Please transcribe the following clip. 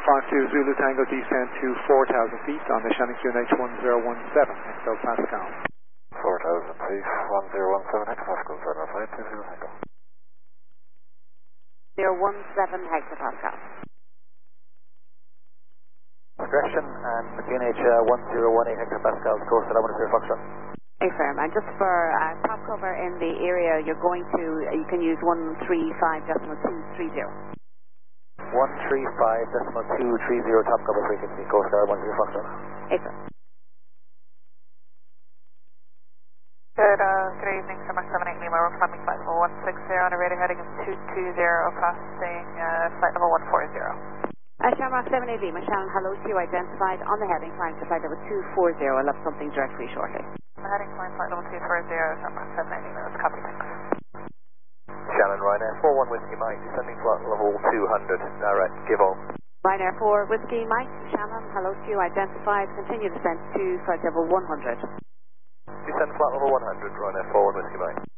52 Zulu Tango descend to 4,000 feet on the Shannon QNH 1017 hectopascal. 4,000 feet, 1017 hectopascal, runway 52 Zulu Tango. 017 hectopascal. Progression and QNH 1018 hectopascal, course kilometer 0 Foxtrot. Affirm. And just for top cover in the area you're going to, you can use 135.230. 135.230 top cover frequency, course kilometer 10 Foxtrot. Affirm. Good evening, Max 78 Lima, we're climbing flight level 160 on a radar heading of 220, passing flight level 140. Shamrock 78 Lima, Shannon, hello to you, identified on the heading, climb to flight level 240, I'll have something direct for you shortly. The heading climb flight level 240, Shamrock 78 Lima, that's copy, thanks. Shannon, Ryanair 41 Whiskey Mike, descending flight level 200, direct, give on. Ryanair 4 Whiskey Mike, Shannon, hello to you, identified, continue descent to flight level 100. Descend flight level 100, Ryanair 41 Whiskey Mike.